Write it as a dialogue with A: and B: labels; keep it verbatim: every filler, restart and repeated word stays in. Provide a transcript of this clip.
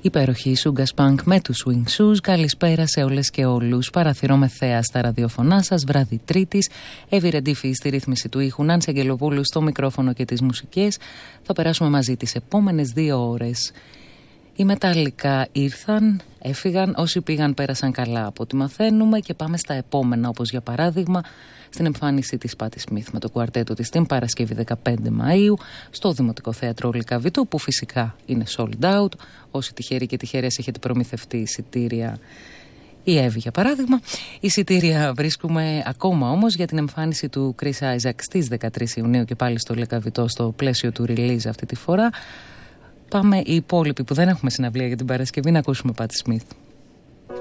A: Υπέροχη Σούγκας Πανκ με τους Swing Shoes. Καλησπέρα σε όλες και όλους. Παραθυρώ με θέα στα ραδιοφωνά σας. Βράδυ Τρίτης. Εύη Ρεντίφη στη ρύθμιση του ήχου. Νάνση Αγγελοπούλου στο μικρόφωνο και τις μουσικές. Θα περάσουμε μαζί τις επόμενες δύο ώρες. Οι Μετάλλικα ήρθαν, έφυγαν. Όσοι πήγαν πέρασαν καλά από ό,τι μαθαίνουμε. Και πάμε στα επόμενα, όπως για παράδειγμα στην εμφάνιση της Πάτη Σμιθ με το κουαρτέτο της την Παρασκευή δεκαπέντε Μαΐου στο Δημοτικό Θέατρο Λυκαβητού, που φυσικά είναι sold out. Όσοι τυχεροί και τυχερές έχετε προμηθευτεί εισιτήρια, η Εύη για παράδειγμα. Εισιτήρια βρίσκουμε ακόμα όμως για την εμφάνιση του Chris Isaac στις δεκατρείς Ιουνίου και πάλι στο Λυκαβητό στο πλαίσιο του release αυτή τη φορά. Πάμε οι υπόλοιποι που δεν έχουμε συναυλία για την Παρασκευή να ακούσουμε Πάτη Σμιθ.